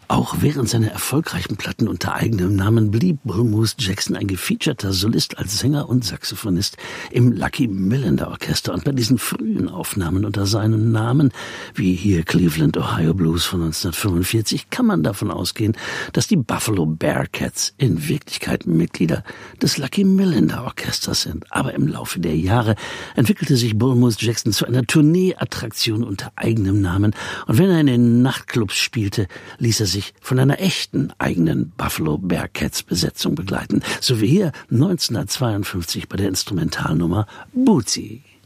Auch während seiner erfolgreichen Platten unter eigenem Namen blieb Bull Moose Jackson ein gefeaturter Solist als Sänger und Saxophonist im Lucky Millinder Orchester. Und bei diesen frühen Aufnahmen unter seinem Namen, wie hier Cleveland, Ohio Blues von 1945, kann man davon ausgehen, dass die Buffalo Bearcats in Wirklichkeit Mitglieder des Lucky Millinder Orchesters sind. Aber im Laufe der Jahre entwickelte sich Bull Moose Jackson zu einer Tourneeattraktion unter eigenem Namen. Und wenn er in den Nachtclubs spielte, ließ er sich von einer echten eigenen Buffalo Bearcats Besetzung begleiten, so wie hier 1952 bei der Instrumentalnummer Bootsy.